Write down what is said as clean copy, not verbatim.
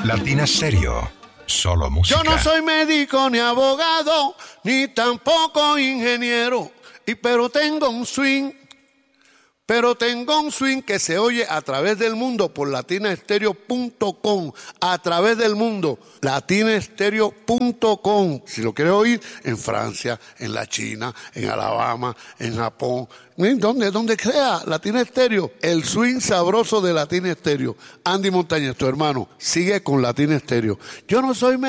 Latina Stereo, solo música. Yo no soy médico ni abogado, ni tampoco ingeniero, pero tengo un swing. Pero tengo un swing que se oye a través del mundo por latinastereo.com, a través del mundo, latinastereo.com. Si lo quieres oír, en Francia, en la China, en Alabama, en Japón, donde sea, Latina Stereo, el swing sabroso de Latina Stereo. Andy Montañez, tu hermano, sigue con Latina Stereo. Yo no soy